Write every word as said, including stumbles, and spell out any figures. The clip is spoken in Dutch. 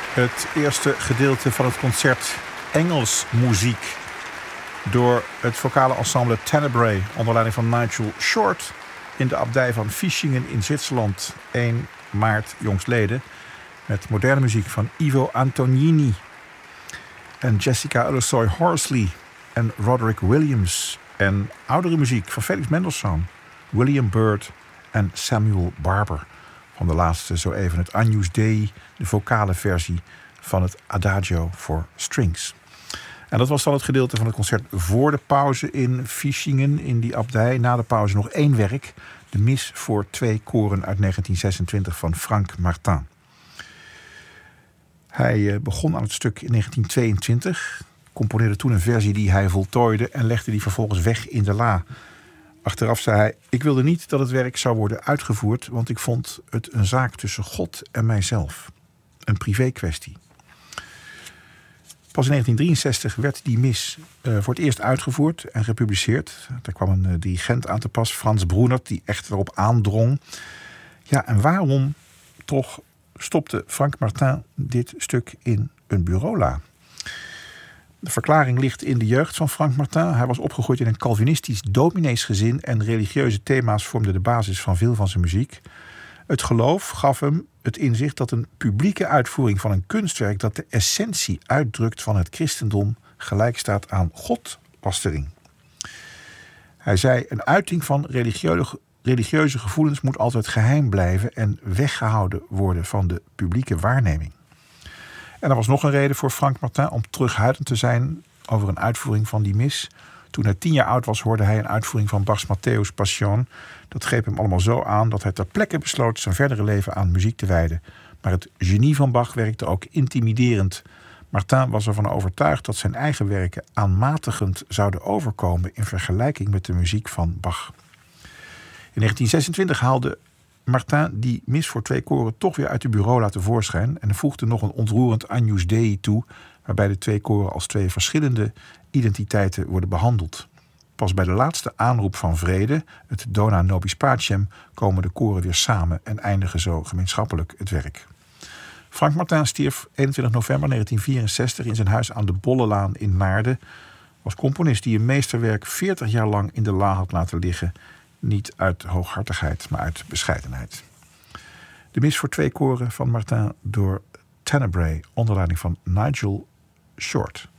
Het eerste gedeelte van het concert Engels muziek door het vocale ensemble Tenebrae onder leiding van Nigel Short in de abdij van Fischingen in Zwitserland, één maart jongstleden, met moderne muziek van Ivo Antonini en Jessica Ulusoy Horsley en Roderick Williams en oudere muziek van Felix Mendelssohn, William Byrd en Samuel Barber. Van de laatste zo even het Agnus Dei, de vocale versie van het Adagio for Strings. En dat was dan het gedeelte van het concert voor de pauze in Fischingen in die abdij. Na de pauze nog één werk, de mis voor twee koren uit negentien zesentwintig van Frank Martin. Hij begon aan het stuk in negentien tweeëntwintig, componeerde toen een versie die hij voltooide en legde die vervolgens weg in de la. Achteraf zei hij: ik wilde niet dat het werk zou worden uitgevoerd, want ik vond het een zaak tussen God en mijzelf. Een privé-kwestie. Pas in negentien drieënzestig werd die mis uh, voor het eerst uitgevoerd en gepubliceerd. Daar kwam een uh, dirigent aan te pas, Frans Brunert, die echt erop aandrong. Ja, en waarom toch stopte Frank Martin dit stuk in een bureaula? De verklaring ligt in de jeugd van Frank Martin. Hij was opgegroeid in een Calvinistisch domineesgezin en religieuze thema's vormden de basis van veel van zijn muziek. Het geloof gaf hem het inzicht dat een publieke uitvoering van een kunstwerk dat de essentie uitdrukt van het christendom gelijk staat aan godpastering. Hij zei: een uiting van religieuze, religieuze gevoelens moet altijd geheim blijven en weggehouden worden van de publieke waarneming. En er was nog een reden voor Frank Martin om terughoudend te zijn over een uitvoering van die mis. Toen hij tien jaar oud was, hoorde hij een uitvoering van Bach's Matthäus Passion. Dat greep hem allemaal zo aan dat hij ter plekke besloot zijn verdere leven aan muziek te wijden. Maar het genie van Bach werkte ook intimiderend. Martin was ervan overtuigd dat zijn eigen werken aanmatigend zouden overkomen in vergelijking met de muziek van Bach. In negentien zesentwintig haalde Martin die mis voor twee koren toch weer uit de bureaula tevoorschijn en voegde nog een ontroerend Agnus Dei toe, waarbij de twee koren als twee verschillende identiteiten worden behandeld. Pas bij de laatste aanroep van vrede, het Dona Nobis Pacem, komen de koren weer samen en eindigen zo gemeenschappelijk het werk. Frank Martin stierf eenentwintig november negentien vierenzestig in zijn huis aan de Bollelaan in Naarden. Was componist die een meesterwerk veertig jaar lang in de la had laten liggen. Niet uit hooghartigheid, maar uit bescheidenheid. De mis voor twee koren van Martin door Tenebrae onder leiding van Nigel Short.